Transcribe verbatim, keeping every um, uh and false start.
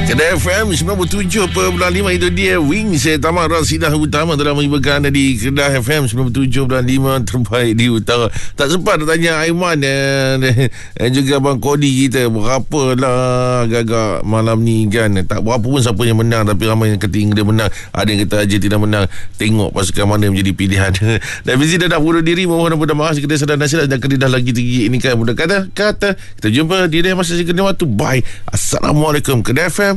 Kedah F M sembilan puluh tujuh perpuluhan lima. Itu dia Wing. Saya Tamar Rasidah Utama telah menghiburkan anda di Kedah F M sembilan puluh tujuh perpuluhan lima, terbaik di utara. Tak sempat tanya Aiman dan, dan juga Abang Kodi kita berapalah agak-agak malam ni kan. Tak berapa pun siapa yang menang, tapi ramai yang kata dia menang, ada yang kata Aja tidak menang. Tengok pasukan mana menjadi pilihan. Dan Fizi dah nak bunuh diri, mohon ampun dan maaf sekali sedar nasihat dan kena dah lagi tinggi ini kan. Mudah kata kata kita jumpa di dia masa sekali waktu. Bye. Assalamualaikum. Kedah F M